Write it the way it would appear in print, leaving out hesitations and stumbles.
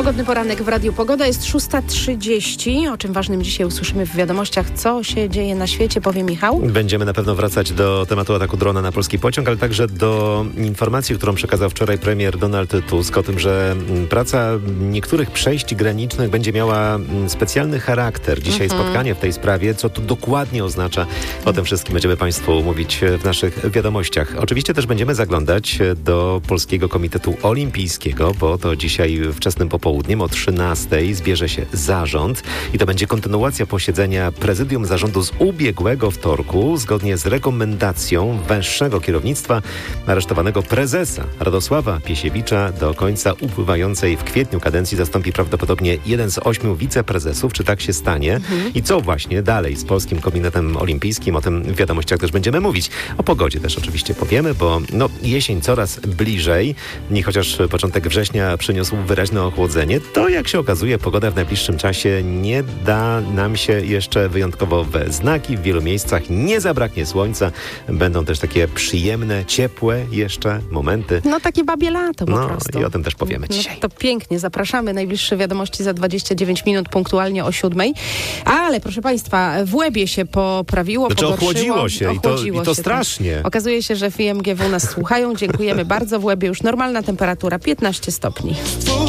Pogodny poranek w Radiu Pogoda. Jest 6:30. O czym ważnym dzisiaj usłyszymy w wiadomościach. Co się dzieje na świecie, powie Michał. Będziemy na pewno wracać do tematu ataku drona na polski pociąg, ale także do informacji, którą przekazał wczoraj premier Donald Tusk o tym, że praca niektórych przejść granicznych będzie miała specjalny charakter. Dzisiaj spotkanie w tej sprawie. Co to dokładnie oznacza? O tym wszystkim będziemy Państwu mówić w naszych wiadomościach. Oczywiście też będziemy zaglądać do Polskiego Komitetu Olimpijskiego, bo to dzisiaj wczesnym popołudniem o 13:00 zbierze się zarząd i to będzie kontynuacja posiedzenia prezydium zarządu z ubiegłego wtorku. Zgodnie z rekomendacją węższego kierownictwa aresztowanego prezesa Radosława Piesiewicza do końca upływającej w kwietniu kadencji zastąpi prawdopodobnie jeden z 8 wiceprezesów. Czy tak się stanie? I co właśnie dalej z Polskim Komitetem Olimpijskim? O tym w wiadomościach też będziemy mówić. O pogodzie też oczywiście powiemy, bo jesień coraz bliżej. I chociaż początek września przyniósł wyraźne ochłodzenie, to jak się okazuje, pogoda w najbliższym czasie nie da nam się jeszcze wyjątkowo we znaki. W wielu miejscach nie zabraknie słońca. Będą też takie przyjemne, ciepłe jeszcze momenty. Takie babie lato po prostu. I o tym też powiemy dzisiaj. To pięknie. Zapraszamy. Najbliższe wiadomości za 29 minut, punktualnie o 7:00. Ale proszę Państwa, w Łebie się poprawiło, ochłodziło się i to strasznie. Tak. Okazuje się, że w IMGW nas słuchają. Dziękujemy bardzo. W Łebie już normalna temperatura 15 stopni.